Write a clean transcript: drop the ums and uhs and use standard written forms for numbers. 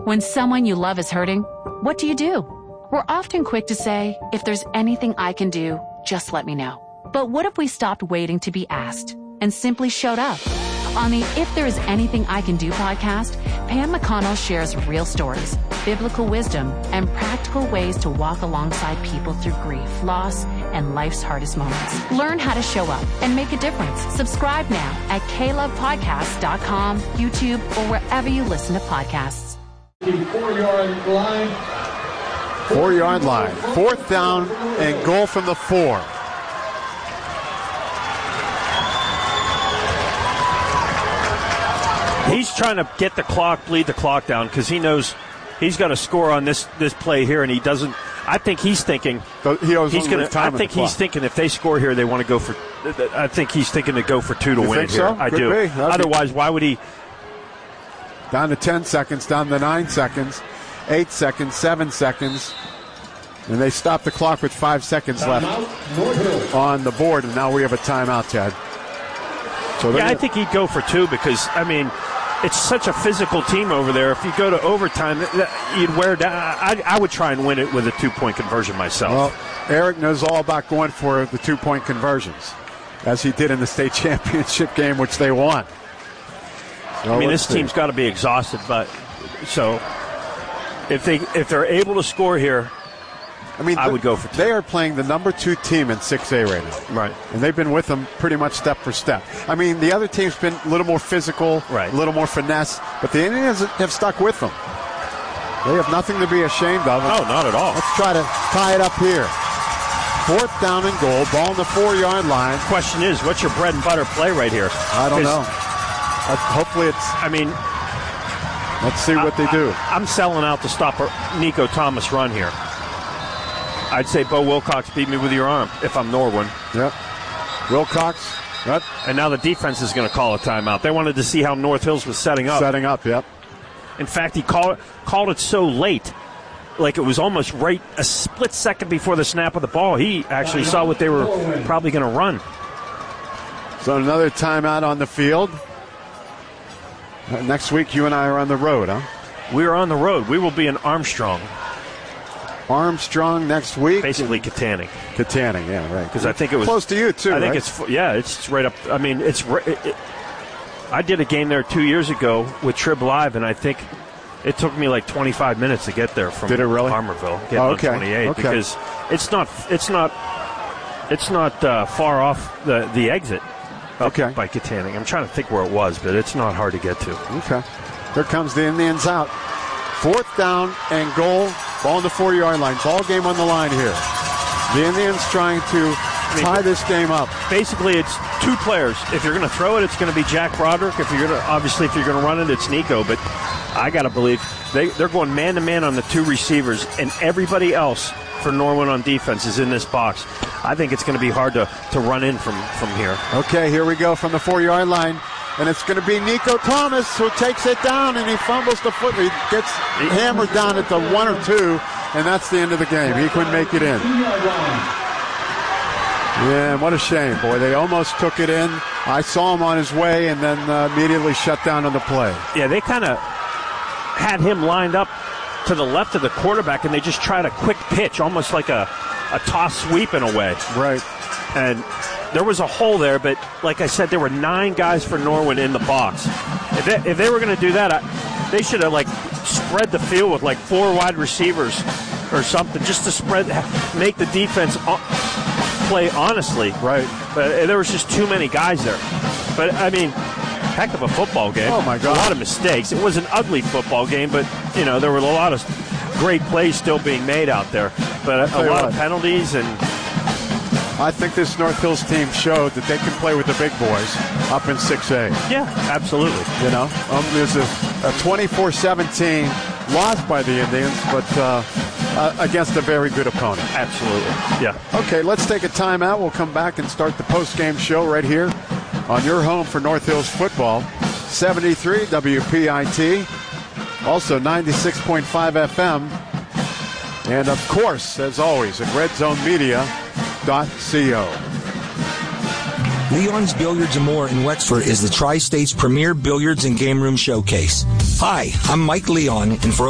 When someone you love is hurting, what do? We're often quick to say, if there's anything I can do, just let me know. But what if we stopped waiting to be asked and simply showed up? On the If There Is Anything I Can Do podcast, Pam McConnell shares real stories, biblical wisdom, and practical ways to walk alongside people through grief, loss, and life's hardest moments. Learn how to show up and make a difference. Subscribe now at KLovePodcasts.com, YouTube, or wherever you listen to podcasts. The 4-yard line. 4-yard line. 4th down and goal from the 4. He's trying to get the clock, bleed the clock down, because he knows he's got to score on this play here, and he doesn't. I think he's thinking he's going to. I think he's thinking if they score here, they want to go for. I think he's thinking to go for 2 to win it here. I do. Otherwise, why would he? Down to 10 seconds, down to 9 seconds, 8 seconds, 7 seconds. And they stop the clock with 5 seconds left on the board, and now we have a timeout, Ted. So I think he'd go for 2 because, I mean, it's such a physical team over there. If you go to overtime, you'd wear down. I would try and win it with a 2-point conversion myself. Well, Eric knows all about going for the 2-point conversions, as he did in the state championship game, which they won. So I mean, this team's got to be exhausted, but so if they're able to score here, I would go for 2. They are playing the number 2 team in 6A right now. Right. And they've been with them pretty much step for step. I mean, the other team's been a little more physical, a little more finesse, but the Indians have stuck with them. They have nothing to be ashamed of. Oh, not at all. Let's try to tie it up here. 4th down and goal, ball on the 4-yard line. Question is, what's your bread and butter play right here? I don't know. Hopefully it's... let's see what they do. I'm selling out to stop a Nico Thomas run here. I'd say Bo Wilcox beat me with your arm if I'm Norwin. Yep. Wilcox. Yep. And now the defense is going to call a timeout. They wanted to see how North Hills was setting up. Yep. In fact, he called it so late, like it was almost right a split second before the snap of the ball. He actually saw what they were probably going to run. So another timeout on the field. Next week, you and I are on the road, huh? We are on the road. We will be in Armstrong. Armstrong next week. Basically, Katanning. Katanning, yeah, right. Because I think it was close to you too. I think right? it's right up. I mean, I did a game there 2 years ago with Trib Live, and I think it took me like 25 minutes to get there from Did it really? Harmerville, getting on 28, because it's not far off the exit. By Katanning. I'm trying to think where it was, but it's not hard to get to. Okay. Here comes the Indians out. 4th down and goal. Ball on the 4-yard line. Ball game on the line here. The Indians trying to tie this game up. Basically, it's 2 players. If you're going to throw it, it's going to be Jack Broderick. If you're going to run it, it's Nico. But I got to believe they're going man-to-man on the 2 receivers, and everybody else for Norwin on defense is in this box. I think it's going to be hard to run in from here. Okay, here we go from the 4-yard line. And it's going to be Nico Thomas who takes it down, and he fumbles the foot. He gets hammered down at the 1 or 2, and that's the end of the game. He couldn't make it in. Yeah, what a shame, boy. They almost took it in. I saw him on his way and then immediately shut down on the play. Yeah, they kind of had him lined up to the left of the quarterback, and they just tried a quick pitch, almost like a toss sweep in a way. Right. And there was a hole there, but like I said, there were 9 guys for Norwin in the box. If they were going to do that, they should have spread the field with 4 wide receivers or something, just to make the defense play honestly. Right. But there was just too many guys there. But I mean, heck of a football game. Oh my God! A lot of mistakes. It was an ugly football game, but there were a lot of great plays still being made out there. But a lot of penalties and. I think this North Hills team showed that they can play with the big boys up in 6A. Yeah, absolutely. There's a 24-17 loss by the Indians, but against a very good opponent. Absolutely, yeah. Okay, let's take a timeout. We'll come back and start the post-game show right here on your home for North Hills football. 73 WPIT, also 96.5 FM, and of course, as always, at RedZoneMedia.co. Leon's Billiards and More in Wexford is the Tri-State's premier billiards and game room showcase. Hi, I'm Mike Leon, and for